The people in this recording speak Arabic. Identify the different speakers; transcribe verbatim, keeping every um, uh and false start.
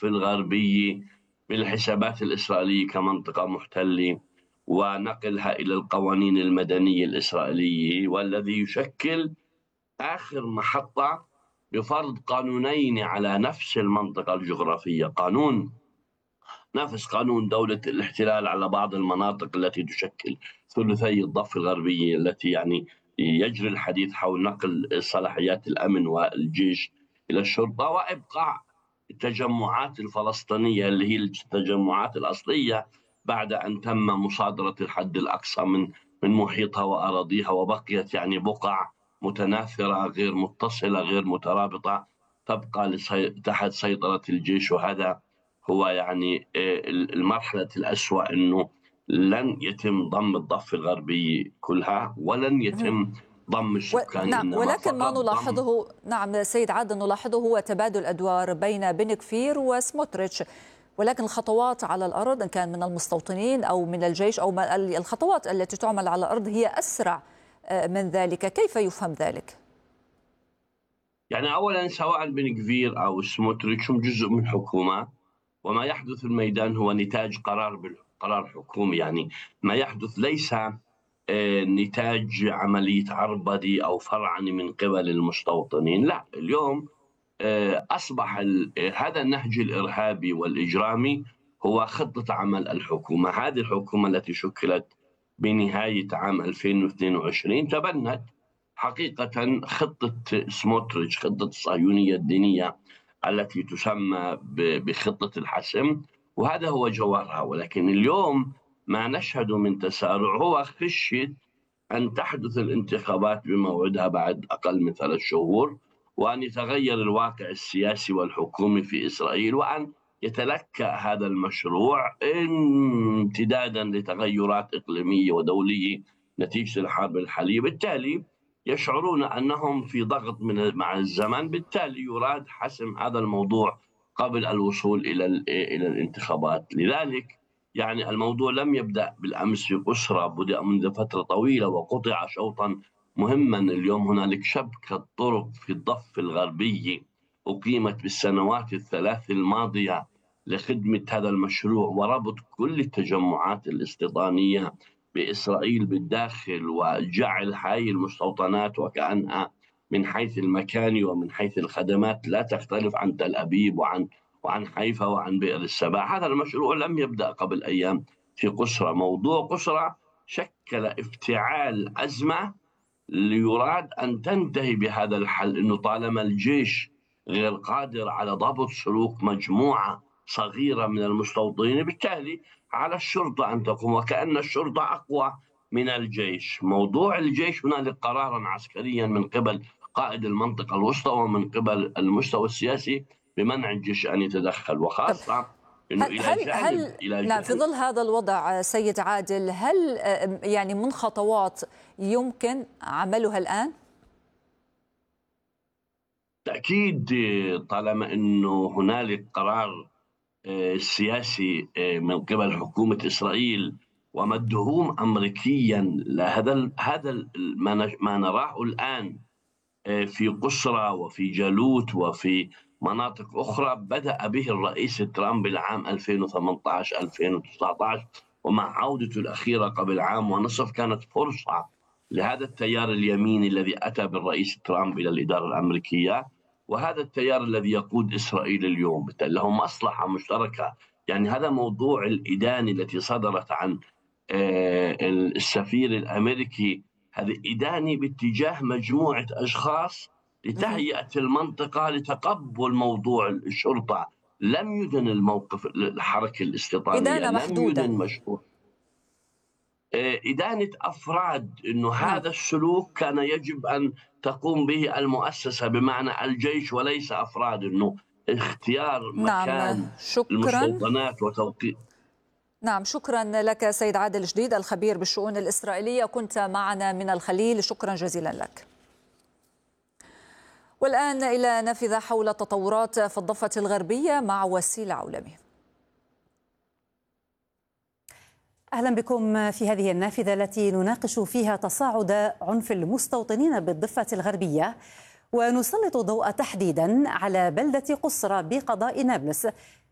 Speaker 1: الضفة الغربية بالحسابات الإسرائيلية كمنطقة محتلة، ونقلها إلى القوانين المدنية الإسرائيلية، والذي يشكل آخر محطة بفرض قانونين على نفس المنطقة الجغرافية، قانون نفس قانون دولة الاحتلال على بعض المناطق التي تشكل ثلثي الضفة الغربية، التي يعني يجري الحديث حول نقل صلاحيات الأمن والجيش إلى الشرطة، وإبقاء التجمعات الفلسطينية اللي هي التجمعات الأصلية بعد أن تم مصادرة الحد الأقصى من من محيطها وأراضيها، وبقيت يعني بقع متناثرة غير متصلة غير مترابطة تبقى تحت سيطرة الجيش. وهذا هو يعني المرحلة الأسوأ، أنه لن يتم ضم الضفة الغربية كلها، ولن يتم ضم
Speaker 2: و...
Speaker 1: السكان،
Speaker 2: نعم،
Speaker 1: إنما
Speaker 2: ولكن ما
Speaker 1: فقط ضم.
Speaker 2: نلاحظه نعم سيد عادل، نلاحظه هو تبادل أدوار بين بن كفير وسموتريتش، ولكن الخطوات على الأرض إن كان من المستوطنين أو من الجيش أو الخطوات التي تعمل على الأرض هي أسرع من ذلك. كيف يفهم ذلك؟
Speaker 1: يعني أولا سواء بن كفير أو سموتريتش هم جزء من حكومة، وما يحدث في الميدان هو نتاج قرار بالقرار حكومي. يعني ما يحدث ليس نتاج عملية عربدة أو فرعنة من قبل المستوطنين، لا. اليوم أصبح هذا النهج الإرهابي والإجرامي هو خطة عمل الحكومة. هذه الحكومة التي شكلت بنهاية عام ألفين واثنين وعشرين تبنت حقيقة خطة سموتريتش، خطة الصهيونية الدينية التي تسمى بخطة الحسم، وهذا هو جوهرها. ولكن اليوم ما نشهد من تسارع هو خشية أن تحدث الانتخابات بموعدها بعد أقل من ثلاث شهور، وأن يتغير الواقع السياسي والحكومي في إسرائيل، وأن يتلكأ هذا المشروع امتدادا لتغيرات إقليمية ودولية نتيجة الحرب الحالية. بالتالي يشعرون أنهم في ضغط من مع الزمن، بالتالي يراد حسم هذا الموضوع قبل الوصول إلى إلى الانتخابات. لذلك يعني الموضوع لم يبدأ بالأمس في قسرة، بدأ منذ فترة طويلة وقطع شوطا مهما. اليوم هنالك شبكة طرق في الضفة الغربية أقيمت بالسنوات الثلاث الماضية لخدمة هذا المشروع وربط كل التجمعات الاستيطانية بإسرائيل بالداخل، وجعل هذه المستوطنات وكأنها من حيث المكان ومن حيث الخدمات لا تختلف عن تل أبيب وعن وعن حيفا وعن بئر السبع. هذا المشروع لم يبدأ قبل أيام في قسرة. موضوع قسرة شكل افتعال أزمة ليراد أن تنتهي بهذا الحل، أنه طالما الجيش غير قادر على ضبط سلوك مجموعة صغيرة من المستوطنين، بالتالي على الشرطة أن تقوم، وكأن الشرطة أقوى من الجيش. موضوع الجيش هنالك قرارا عسكريا من قبل قائد المنطقة الوسطى ومن قبل المستوى السياسي بمنع الجيش أن يتدخل، وخاصة إنه
Speaker 2: هل
Speaker 1: إلى
Speaker 2: هل,
Speaker 1: جانب
Speaker 2: هل
Speaker 1: إلى
Speaker 2: نعم في ظل هذا الوضع سيد عادل، هل يعني من خطوات يمكن عملها الآن؟
Speaker 1: تأكيد، طالما أنه هنالك قرار سياسي من قبل حكومة إسرائيل ومدعوم أمريكيا لهذا هذا ما نراه الآن في قسرة وفي جالوت وفي مناطق أخرى، بدأ به الرئيس ترامب العام ألفين وثمانية عشر ألفين وتسعة عشر، ومع عودته الأخيرة قبل عام ونصف كانت فرصة لهذا التيار اليميني الذي أتى بالرئيس ترامب إلى الإدارة الأمريكية، وهذا التيار الذي يقود إسرائيل اليوم. بالتالي لهم مصلحة مشتركة. يعني هذا موضوع الإدانة التي صدرت عن السفير الأمريكي، هذه إدانة باتجاه مجموعة أشخاص لتهيئة المنطقة لتقبل موضوع الشرطة. لم يدن الموقف الحركة الاستيطانية،
Speaker 2: إدانة محدودة،
Speaker 1: لم يدن مشروع إدانة أفراد، أنه هذا السلوك كان يجب أن تقوم به المؤسسة بمعنى الجيش وليس أفراد، أنه اختيار مكان
Speaker 2: نعم. شكرا.
Speaker 1: المستوطنات وتوقيت.
Speaker 2: نعم، شكرا لك سيد عادل جديد الخبير بالشؤون الإسرائيلية، كنت معنا من الخليل، شكرا جزيلا لك. والآن إلى نافذة حول التطورات في الضفة الغربية مع وسيل عولمي.
Speaker 3: أهلا بكم في هذه النافذة التي نناقش فيها تصاعد عنف المستوطنين بالضفة الغربية، ونسلط الضوء تحديدا على بلدة قسرة بقضاء نابلس